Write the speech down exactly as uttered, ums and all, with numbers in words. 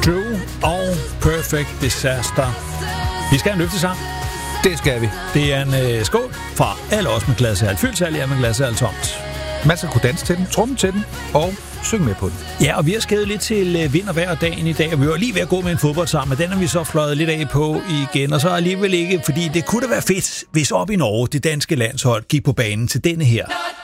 True og Perfect Disaster. Vi skal have en løftesang. Det skal vi. Det er en øh, skål fra alle os med glasshal. Fyldt særlig er med glasshal tomt. Man skal kunne danse til den, tromme til den og synge med på den. Ja, og vi har skrevet lidt til øh, vind og vejr dagen i dag, og vi var lige ved at gå med en fodbold sammen, men den har vi så fløjet lidt af på igen, og så alligevel ikke, fordi det kunne da være fedt, hvis op i Norge det danske landshold gik på banen til denne her.